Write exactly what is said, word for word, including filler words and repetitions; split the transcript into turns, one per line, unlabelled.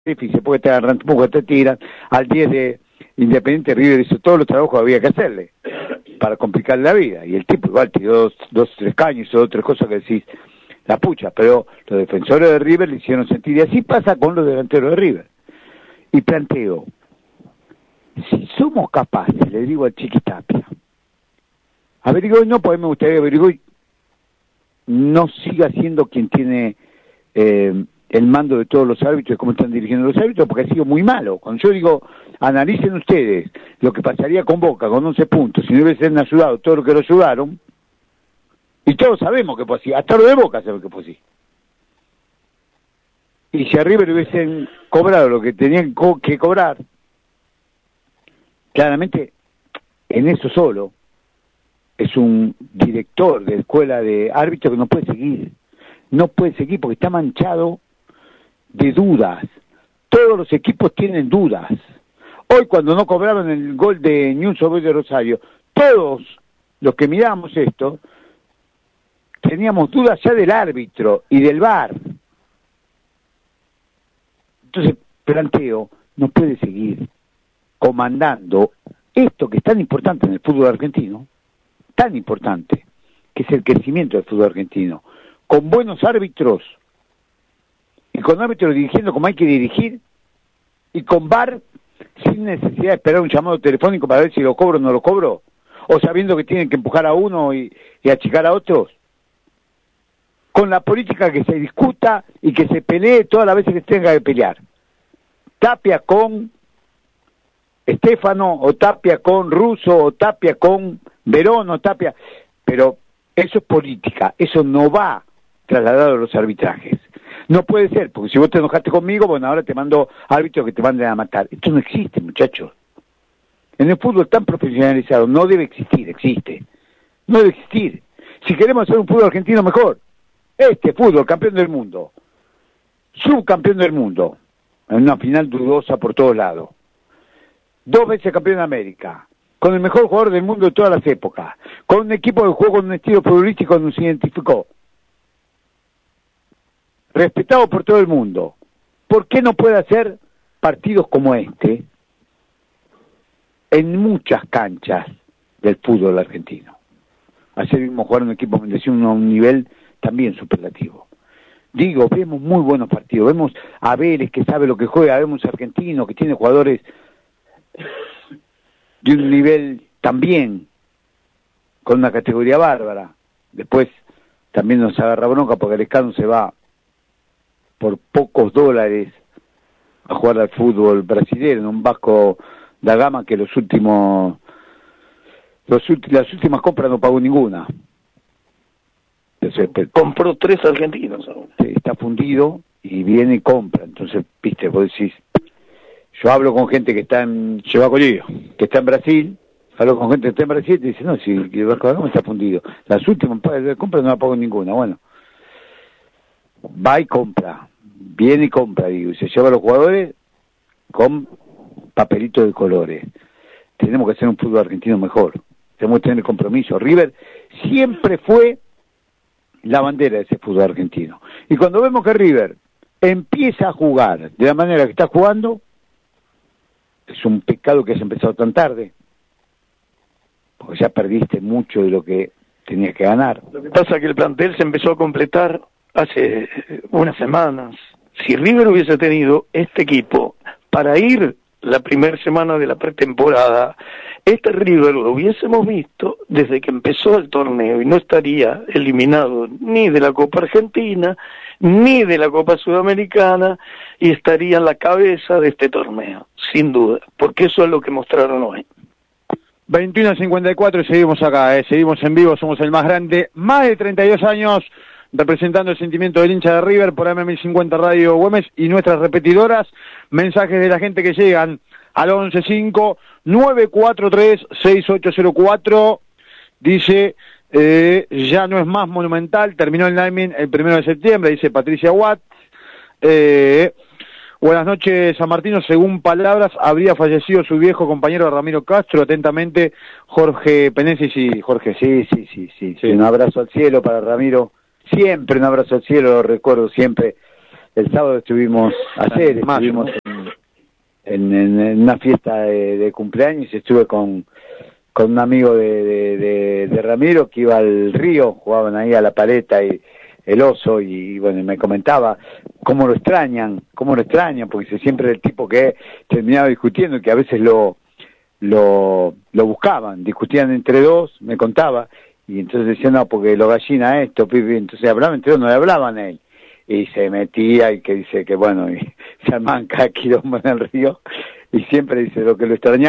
difícil, porque te agarran, porque te tiran. Al diez de Independiente, River hizo todos los trabajos que había que hacerle para complicarle la vida, y el tipo igual tiró dos, dos tres caños, hizo dos tres cosas que decís, la pucha, pero los defensores de River le hicieron sentir, y así pasa con los delanteros de River. Y planteo, si somos capaces, le digo al Chiqui Tapia, Averigüey no, pues a mí me gustaría que Averigüey no siga siendo quien tiene eh, el mando de todos los árbitros, de cómo están dirigiendo los árbitros, porque ha sido muy malo. Cuando yo digo, analicen ustedes lo que pasaría con Boca, con once puntos, si no hubiesen ayudado todo lo que lo ayudaron, y todos sabemos que fue así, hasta lo de Boca sabe que fue así. Y si a River hubiesen cobrado lo que tenían co que cobrar, claramente, en eso solo, es un director de escuela de árbitros que no puede seguir. No puede seguir porque está manchado de dudas. Todos los equipos tienen dudas. Hoy cuando no cobraron el gol de Newell's Old Boys de Rosario, todos los que miramos esto, teníamos dudas ya del árbitro y del V A R. Entonces, planteo, no puede seguir comandando esto que es tan importante en el fútbol argentino, tan importante, que es el crecimiento del fútbol argentino, con buenos árbitros, y con árbitros dirigiendo como hay que dirigir, y con V A R sin necesidad de esperar un llamado telefónico para ver si lo cobro o no lo cobro, o sabiendo que tienen que empujar a uno y, y achicar a otros, con la política que se discuta y que se pelee todas las veces que tenga que pelear. Tapia con Estefano, o Tapia con Russo, o Tapia con Verón, o Tapia, pero eso es política, eso no va trasladado a los arbitrajes. No puede ser, porque si vos te enojaste conmigo, bueno, ahora te mando árbitros que te manden a matar. Esto no existe, muchachos. En el fútbol tan profesionalizado no debe existir, existe. No debe existir. Si queremos hacer un fútbol argentino mejor, este fútbol, campeón del mundo, subcampeón del mundo, en una final dudosa por todos lados, dos veces campeón de América, con el mejor jugador del mundo de todas las épocas, con un equipo de juego con un estilo futbolístico que nos identificó, respetado por todo el mundo. ¿Por qué no puede hacer partidos como este en muchas canchas del fútbol argentino? Ayer vimos jugar un equipo que a un nivel también superlativo. Digo, vemos muy buenos partidos, vemos a Vélez que sabe lo que juega, vemos a Argentino que tiene jugadores de un nivel también con una categoría bárbara. Después también nos agarra bronca porque el Escano se va por pocos dólares a jugar al fútbol brasileño en un Vasco da Gama que los últimos los las últimas compras no pagó ninguna. Entonces,
compró tres argentinos aún.
Está fundido y viene y compra. Entonces, viste, vos decís, yo hablo con gente que está en
Llevacolillo,
que está en Brasil, hablo con gente que está en Brasil y dice, no, si el Vasco da Gama está fundido. Las últimas compras no la pagó ninguna. Bueno, va y compra, viene y compra, digo, y se lleva a los jugadores con papelitos de colores. Tenemos que hacer un fútbol argentino mejor, tenemos que tener compromiso. River siempre fue la bandera de ese fútbol argentino. Y cuando vemos que River empieza a jugar de la manera que está jugando, es un pecado que haya empezado tan tarde, porque ya perdiste mucho de lo que tenías que ganar.
Lo que pasa es que el plantel se empezó a completar hace unas semanas. Si River hubiese tenido este equipo para ir la primera semana de la pretemporada, este River lo hubiésemos visto desde que empezó el torneo y no estaría eliminado ni de la Copa Argentina ni de la Copa Sudamericana y estaría en la cabeza de este torneo, sin duda, porque eso es lo que mostraron hoy.
veintiuno cincuenta y cuatro y seguimos acá, eh, seguimos en vivo, somos el más grande, más de treinta y dos años, representando el sentimiento del hincha de River por M mil cincuenta Radio Güemes y nuestras repetidoras. Mensajes de la gente que llegan al once cinco nueve cuatro tres seis ocho cero cuatro. Dice, eh, ya no es más Monumental, terminó el naming el primero de septiembre, dice Patricia Watt. Eh, buenas noches, San Martino. Según palabras, habría fallecido su viejo compañero Ramiro Castro. Atentamente, Jorge Penesi. Sí, Jorge, sí, sí, sí, sí, sí. Un abrazo al cielo para Ramiro. Siempre un abrazo al cielo, lo recuerdo siempre.
el sábado estuvimos ayer, estuvimos en, en, en una fiesta de, de cumpleaños y estuve con, con un amigo de, de, de, de Ramiro que iba al río, jugaban ahí a la paleta y el oso, y bueno, me comentaba cómo lo extrañan, cómo lo extrañan, porque siempre era el tipo que terminaba discutiendo y que a veces lo, lo, lo buscaban, discutían entre dos, me contaba, y entonces decían, no, porque lo gallina esto, pipi, entonces hablaban entre dos, no le hablaban a él, y se metía, y que dice que bueno, y se armanca quilombo en el río, y siempre dice lo que lo extrañaba